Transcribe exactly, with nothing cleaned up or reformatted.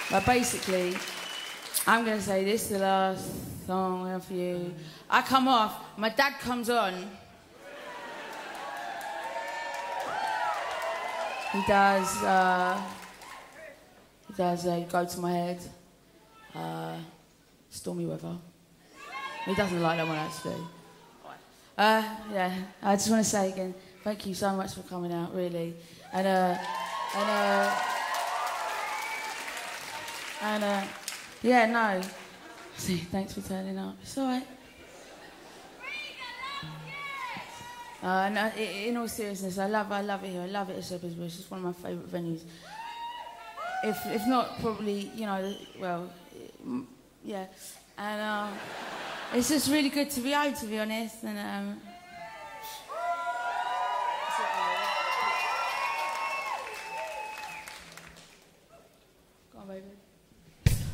But basically, I'm going to say this is the last song I have for you. I come off, my dad comes on. He does, uh, he does uh, Go to My Head, uh, Stormy Weather. He doesn't like that one actually. Uh, yeah, I just want to say again, thank you so much for coming out, really. And, uh, and, uh, and, uh, yeah, no. See, thanks for turning up. It's all right. Uh, no, in all seriousness, I love, I love it here. I love it at Shepherd's Bush. It's one of my favourite venues. If, if not, probably, you know, well, yeah. And uh, it's just really good to be out, to be honest. And um, go on, baby.